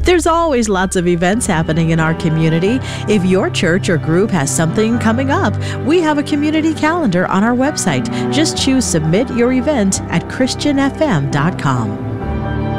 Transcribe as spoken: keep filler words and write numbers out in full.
There's always lots of events happening in our community. If your church or group has something coming up, we have a community calendar on our website. Just choose Submit Your Event at Christian F M dot com.